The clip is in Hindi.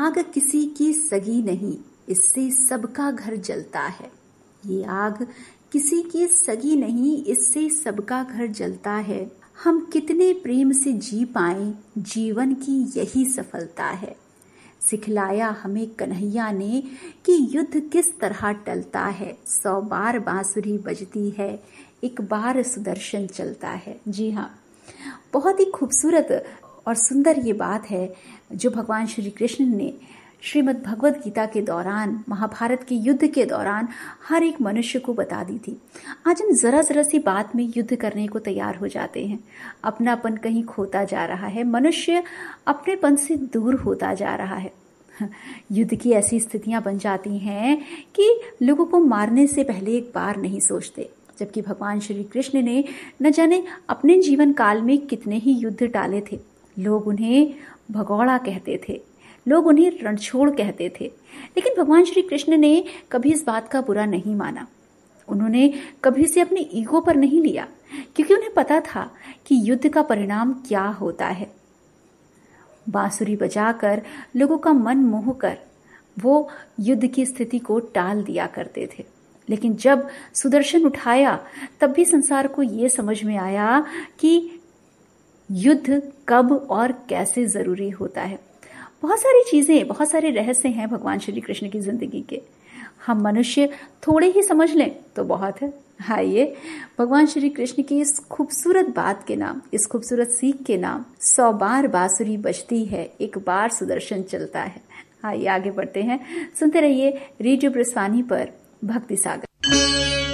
आग किसी की सगी नहीं, इससे सबका घर जलता है। ये आग किसी की सगी नहीं, इससे सबका घर जलता है। हम कितने प्रेम से जी पाएं, जीवन की यही सफलता है। सिखलाया हमें कन्हैया ने कि युद्ध किस तरह टलता है। 100 बार बांसुरी बजती है, एक बार सुदर्शन चलता है। जी हाँ, बहुत ही खूबसूरत और सुंदर ये बात है जो भगवान श्री कृष्ण ने श्रीमद् भगवद गीता के दौरान, महाभारत के युद्ध के दौरान हर एक मनुष्य को बता दी थी। आज हम जरा जरा सी बात में युद्ध करने को तैयार हो जाते हैं। अपनापन कहीं खोता जा रहा है, मनुष्य अपनेपन से दूर होता जा रहा है। युद्ध की ऐसी स्थितियां बन जाती हैं कि लोगों को मारने से पहले एक बार नहीं सोचते, जबकि भगवान श्री कृष्ण ने न जाने अपने जीवन काल में कितने ही युद्ध टाले थे। लोग उन्हें भगौड़ा कहते थे, लोग उन्हें रणछोड़ कहते थे, लेकिन भगवान श्री कृष्ण ने कभी इस बात का बुरा नहीं माना। उन्होंने कभी से अपने ईगो पर नहीं लिया, क्योंकि उन्हें पता था कि युद्ध का परिणाम क्या होता है। बांसुरी बजाकर लोगों का मन मोह कर वो युद्ध की स्थिति को टाल दिया करते थे। लेकिन जब सुदर्शन उठाया तब भी संसार को ये समझ में आया कि युद्ध कब और कैसे जरूरी होता है। बहुत सारी चीजें, बहुत सारे रहस्य हैं भगवान श्री कृष्ण की जिंदगी के। हम मनुष्य थोड़े ही समझ लें तो बहुत है। आइए भगवान श्री कृष्ण की इस खूबसूरत बात के नाम, इस खूबसूरत सीख के नाम 100 बार बांसुरी बजती है, एक बार सुदर्शन चलता है। आइए आगे बढ़ते हैं, सुनते रहिए रेडियो ब्रजवाणी पर भक्ति सागर।